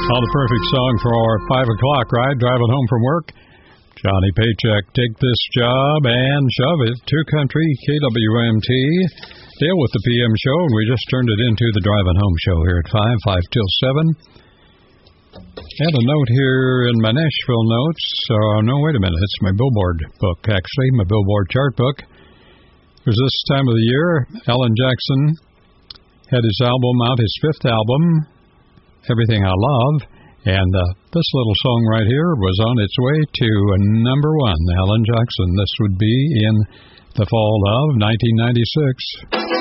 Oh, the perfect song for our 5 o'clock ride, driving home from work. Johnny Paycheck, Take This Job and Shove It. 2 Country, KWMT. Deal with the PM show, and we just turned it into the driving home show here at 5 till 7. And a note here in my Nashville notes. No, wait a minute. It's my Billboard book, actually, my Billboard chart book. It was this time of the year, Alan Jackson had his album out, his 5th album, Everything I Love, and this little song right here was on its way to number 1, Alan Jackson. This would be in the fall of 1996.